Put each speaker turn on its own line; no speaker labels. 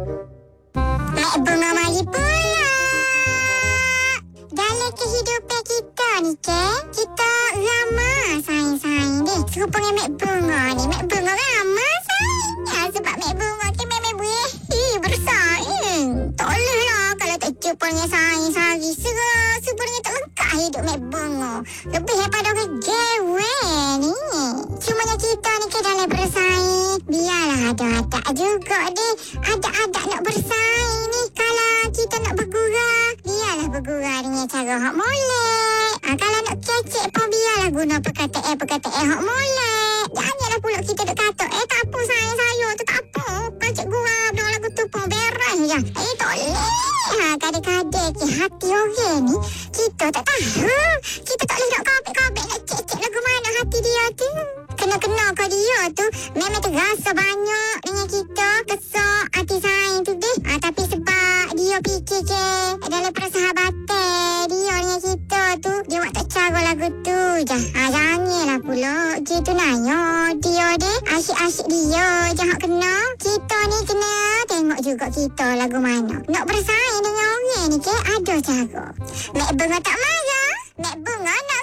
Mek bunga mari pula. Dalam kehidupan kita ni, kita ramah sayang-sayang deh. Serupa dengan mek bunga ni. Mek bunga ramah sayangnya. Sebab mek bunga ni memang bersaing. Tak boleh lah kalau tak jumpa dengan sayang sehari sebenarnya tak lengkap hidup mek bunga. Lebih daripada orang gewel ni. Cumanya kita ni ke dalam bersaing. Biarlah ada-ada juga deh. Ada-ada nak bersaing ni. Kalau kita nak bergurau, biarlah bergurau dengan cara hak molek. Kalau nak kecek pun biarlah guna perkataan hak molek. Janganlah pula kita duk kata, tak apa sayang saya tu, tak apa. Kacik gurau dengan lagu tu pun beres je. Tak boleh. Kadang-kadang hati orang ni, kita tak tahu. Kita tak boleh nak kabik-kabik nak cek-cek lagu mana hati dia tu. Kena-kena kau dia tu memang terasa banyak dengan kita. Kesok hati sayang tu deh. Tapi sebab dia fikir je dalam persahabatan dia dengan kita tu, dia buat tak cara lagu tu je. Janganlah pula gitu nanya dia deh. Asyik-asyik dia jangan kena. Kita ni kena tengok juga kita lagu mana. Nak bersaing dengan orang ni ada cara. Mek bunga tak marah. Mek bunga nak